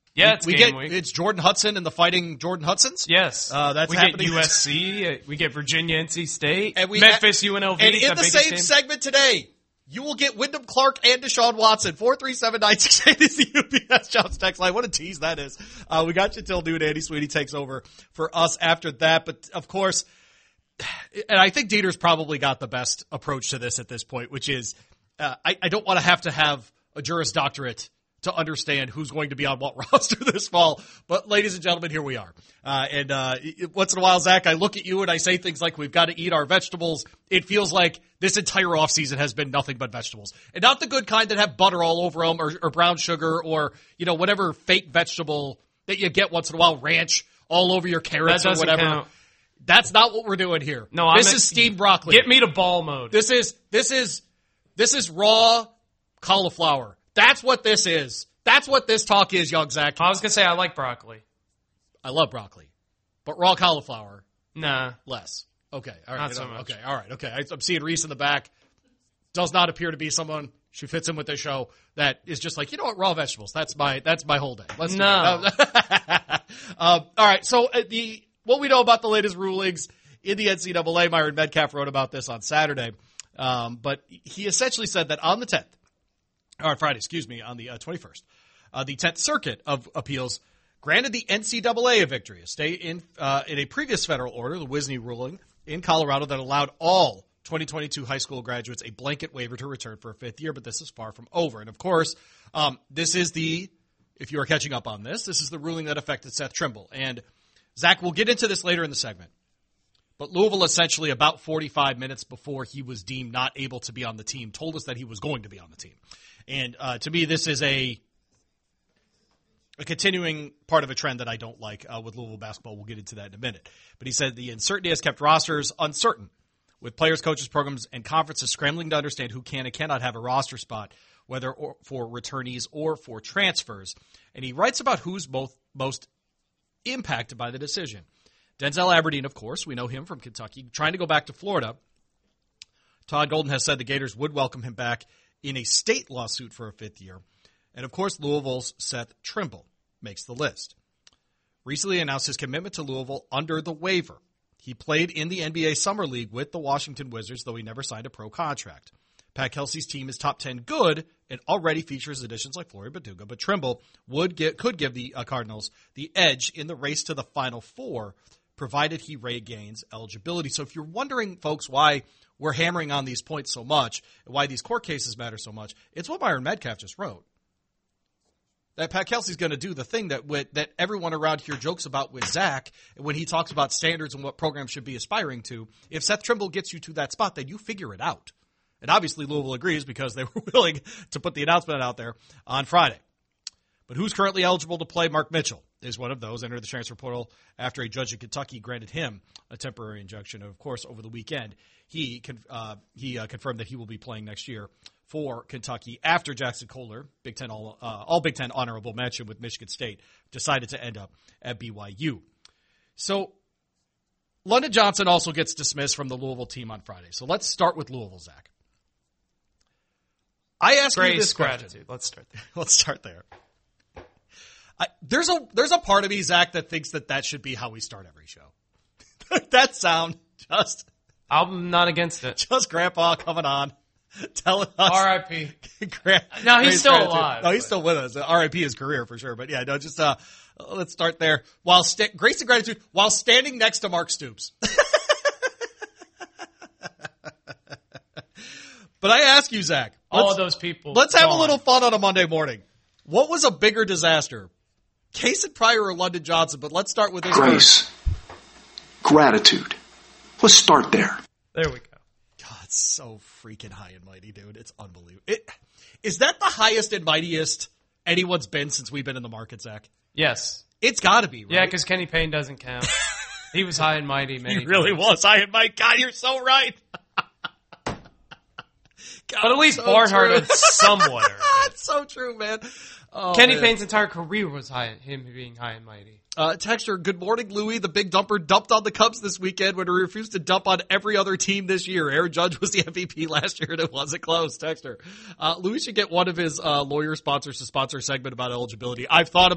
Yeah, it's game week. It's Jordan Hudson and the Fighting Jordan Hudsons. Yes. That's we happening. We get USC. We get Virginia, NC State. And Memphis, UNLV. And in the same segment today, you will get Wyndham Clark and Deshaun Watson. 437-968 is the UPS Jobs text line. What a tease that is. We got you till noon. Andy Sweeney takes over for us after that. But, of course, and I think Dieter's probably got the best approach to this at this point, which is I don't want to have a Juris Doctorate to understand who's going to be on what roster this fall. But, ladies and gentlemen, here we are. And once in a while, Zach, I look at you and I say things like, we've got to eat our vegetables. It feels like this entire offseason has been nothing but vegetables. And not the good kind that have butter all over them or brown sugar or, whatever fake vegetable that you get once in a while, ranch all over your carrots or whatever. Count. That's not what we're doing here. No, this is steamed broccoli. Get me to ball mode. This is raw cauliflower. That's what this is. That's what this talk is, young Zach. I was going to say I like broccoli. I love broccoli. But raw cauliflower, nah. less. Okay. All right. Not so much. Okay. All right. Okay. I'm seeing Reese in the back. Does not appear to be someone, she fits in with this show, that is just like, raw vegetables. That's my whole day. Let's no. All right. So what we know about the latest rulings in the NCAA, Myron Metcalf wrote about this on Saturday. But he essentially said that on the 10th, or Friday, on the 21st, the 10th Circuit of Appeals granted the NCAA a victory, a stay in a previous federal order, the Wisney ruling in Colorado that allowed all 2022 high school graduates a blanket waiver to return for a fifth year, but this is far from over. And, of course, this is if you are catching up on this is the ruling that affected Seth Trimble. And, Zach, we'll get into this later in the segment. But Louisville, essentially about 45 minutes before he was deemed not able to be on the team, told us that he was going to be on the team. And to me, this is a continuing part of a trend that I don't like with Louisville basketball. We'll get into that in a minute. But he said the uncertainty has kept rosters uncertain, with players, coaches, programs, and conferences scrambling to understand who can and cannot have a roster spot, whether for returnees or for transfers. And he writes about who's most impacted by the decision. Denzel Aberdeen, of course, we know him from Kentucky, trying to go back to Florida. Todd Golden has said the Gators would welcome him back in a state lawsuit for a fifth year. And, of course, Louisville's Seth Trimble makes the list. Recently announced his commitment to Louisville under the waiver. He played in the NBA Summer League with the Washington Wizards, though he never signed a pro contract. Pat Kelsey's team is top 10 good and already features additions like Flory Batuga, but Trimble could give the Cardinals the edge in the race to the Final Four, provided he regains eligibility. So if you're wondering, folks, why we're hammering on these points so much and why these court cases matter so much, it's what Myron Metcalf just wrote. That Pat Kelsey's going to do the thing that everyone around here jokes about with Zach when he talks about standards and what programs should be aspiring to. If Seth Trimble gets you to that spot, then you figure it out. And obviously Louisville agrees because they were willing to put the announcement out there on Friday. But who's currently eligible to play? Mark Mitchell is one of those. Entered the transfer portal after a judge in Kentucky granted him a temporary injunction. And, of course, over the weekend, he confirmed that he will be playing next year for Kentucky after Jackson Kohler, Big Ten all Big Ten honorable mention with Michigan State, decided to end up at BYU. So London Johnson also gets dismissed from the Louisville team on Friday. So let's start with Louisville, Zach. I ask you this question. Let's start there. Let's start there. There's a part of me, Zach, that thinks that should be how we start every show. That sound just... I'm not against it. Just Grandpa coming on, telling us... R.I.P. No, he's still alive. No, he's still with us. R.I.P. his career for sure. But yeah, no, just let's start there. Grace and gratitude while standing next to Mark Stoops. But I ask you, Zach. All of those people. Let's have a little fun on a Monday morning. What was a bigger disaster? Kason Pryor or London Johnson? But let's start with this. Grace. Gratitude. Let's start there. There we go. God, it's so freaking high and mighty, dude. It's unbelievable. Is that the highest and mightiest anyone's been since we've been in the market, Zach? Yes. It's got to be, right? Yeah, because Kenny Payne doesn't count. He was high and mighty, man. He really was high and mighty. God, you're so right. God, but at least Barnhart had somewhat. It's so true, man. Oh, Kenny Payne's entire career was him being high and mighty. Texter, good morning, Louie. The big dumper dumped on the Cubs this weekend when he refused to dump on every other team this year. Aaron Judge was the MVP last year, and it wasn't close. Texter, Louie should get one of his lawyer sponsors to sponsor a segment about eligibility. I've thought